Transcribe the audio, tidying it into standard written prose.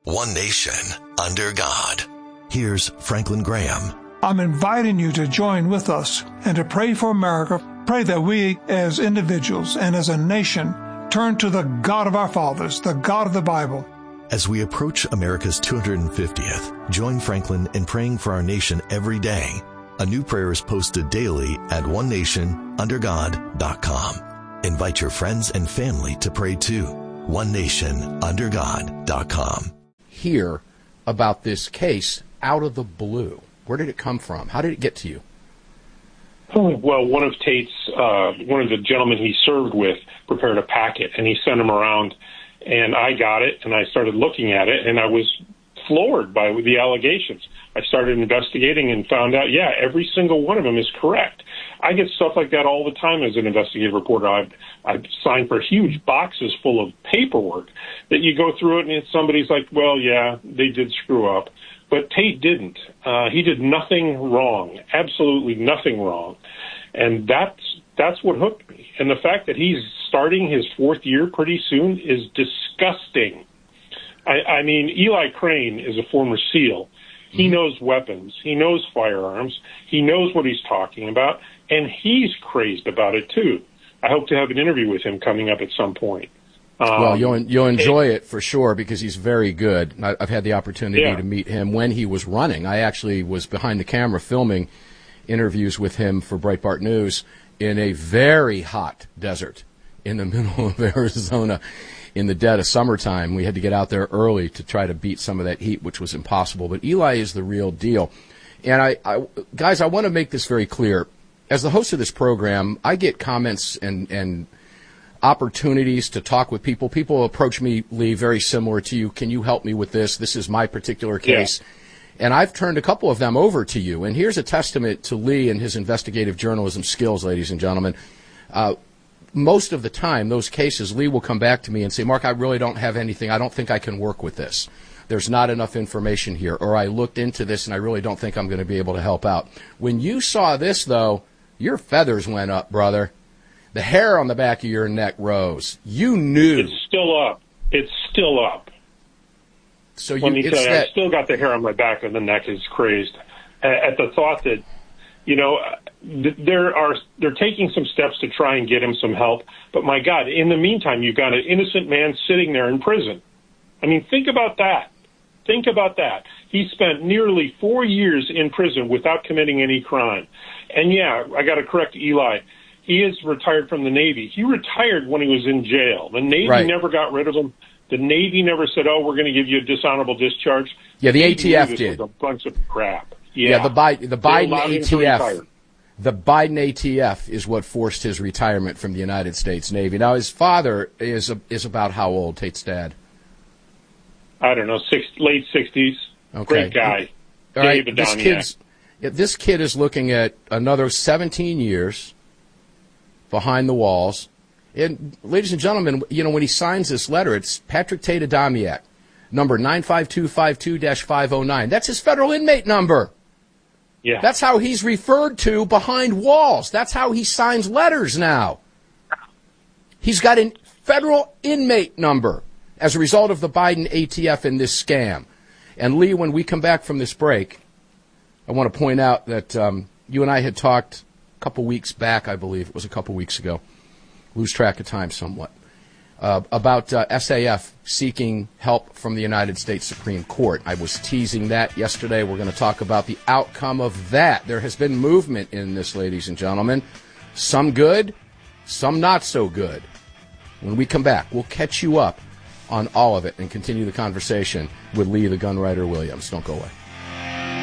One nation, under God. Here's Franklin Graham. I'm inviting you to join with us and to pray for America. Pray that we as individuals and as a nation turn to the God of our fathers, the God of the Bible. As we approach America's 250th, join Franklin in praying for our nation every day. A new prayer is posted daily at onenationundergod.com. Invite your friends and family to pray too. onenationundergod.com. Hear about this case out of the blue. Where did it come from? How did it get to you? Well, one of the gentlemen he served with prepared a packet, and he sent him around, and I got it, and I started looking at it, and I was floored by the allegations. I started investigating and found out, every single one of them is correct. I get stuff like that all the time as an investigative reporter. I've signed for huge boxes full of paperwork that you go through it, and somebody's like, well, yeah, they did screw up. But Tate didn't. He did nothing wrong, absolutely nothing wrong. And that's what hooked me. And the fact that he's starting his fourth year pretty soon is disgusting. I mean, Eli Crane is a former SEAL. He knows weapons. He knows firearms. He knows what he's talking about. And he's crazed about it, too. I hope to have an interview with him coming up at some point. Well, you'll enjoy it for sure because he's very good. I've had the opportunity to meet him when he was running. I actually was behind the camera filming interviews with him for Breitbart News in a very hot desert in the middle of Arizona in the dead of summertime. We had to get out there early to try to beat some of that heat, which was impossible. But Eli is the real deal. And guys, I want to make this very clear. As the host of this program, I get comments and opportunities to talk with people. People approach me, Lee, very similar to you. Can you help me with this? This is my particular case. Yeah. And I've turned a couple of them over to you. And here's a testament to Lee and his investigative journalism skills, ladies and gentlemen. Most of the time, those cases, Lee will come back to me and say, Mark, I really don't have anything. I don't think I can work with this. There's not enough information here. Or I looked into this and I really don't think I'm going to be able to help out. When you saw this, though, your feathers went up, brother. The hair on the back of your neck rose. You knew. It's still up. It's still up. So let me tell you, I still got the hair on my back of the neck is crazed at the thought that, they're taking some steps to try and get him some help. But my God, in the meantime, you've got an innocent man sitting there in prison. I mean, think about that. Think about that. He spent nearly 4 years in prison without committing any crime. And I got to correct Eli. He is retired from the Navy. He retired when he was in jail. The Navy never got rid of him. The Navy never said, we're going to give you a dishonorable discharge. Yeah, the ATF did. Was a bunch of crap. Yeah, the Biden ATF. The Biden ATF is what forced his retirement from the United States Navy. Now, his father is about how old, Tate's dad? I don't know, late 60s. Okay. Great guy. All right, this kid is looking at another 17 years behind the walls. And, ladies and gentlemen, when he signs this letter, it's Patrick Tate Adamiak, number 95252-509. That's his federal inmate number. Yeah. That's how he's referred to behind walls. That's how he signs letters now. He's got a federal inmate number as a result of the Biden ATF in this scam. And, Lee, when we come back from this break, I want to point out that you and I had talked a couple weeks back, I believe. It was a couple weeks ago. Lose track of time somewhat. About SAF seeking help from the United States Supreme Court. I was teasing that yesterday. We're going to talk about the outcome of that. There has been movement in this, ladies and gentlemen. Some good, some not so good. When we come back, we'll catch you up on all of it and continue the conversation with Lee the Gunwriter Williams. Don't go away.